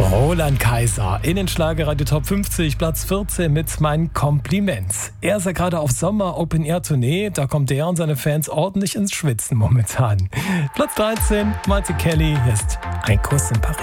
Roland Kaiser in den Schlagerradio Top 50, Platz 14 mit Mein Kompliment. Er ist ja gerade auf Sommer-Open-Air-Tournee, da kommt er und seine Fans ordentlich ins Schwitzen momentan. Platz 13, Malte Kelly, hier ist Ein Kuss in Paris.